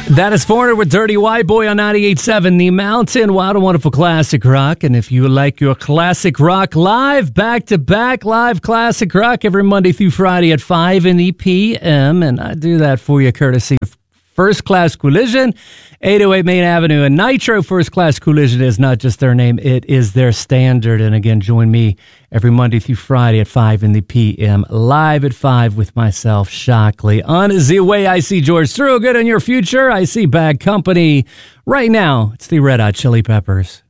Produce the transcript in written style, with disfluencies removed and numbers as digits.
That is Foreigner with Dirty White Boy on 98.7 The Mountain. Wild and wonderful classic rock. And if you like your classic rock live, back-to-back live classic rock every Monday through Friday at 5 in the p.m. And I do that for you courtesy of First Class Collision, 808 Main Avenue. And Nitro First Class Collision is not just their name, it is their standard. And again, join me every Monday through Friday at 5 in the p.m. Live at 5 with myself, Shockley. On the way, I see George Thorogood in your future. I see Bad Company. Right now, it's the Red Hot Chili Peppers.